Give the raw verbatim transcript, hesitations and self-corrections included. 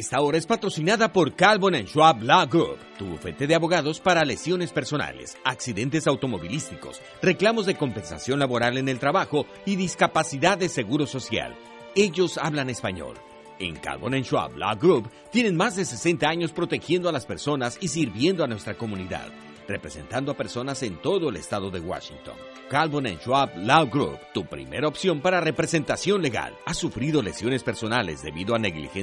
Esta hora es patrocinada por Calvin and Schwab Law Group, tu bufete de abogados para lesiones personales, accidentes automovilísticos, reclamos de compensación laboral en el trabajo y discapacidad de seguro social. Ellos hablan español. En Calvin and Schwab Law Group tienen más de sesenta años protegiendo a las personas y sirviendo a nuestra comunidad, representando a personas en todo el estado de Washington. Calvin and Schwab Law Group, tu primera opción para representación legal. ¿Has sufrido lesiones personales debido a negligencia